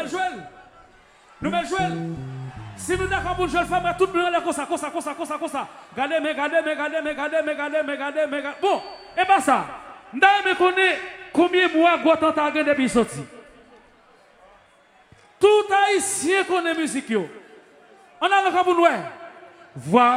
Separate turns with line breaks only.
bel jouer. Nous bel jouer. Si nous d'accord pour jouer femme, tout le monde est comme ça. Regardez. Bon, et pas ça. Nous me connaît combien de mois Gotan a gagné depuis sorti. Tout haïtien connaît musique. On a le pour nous. Voilà.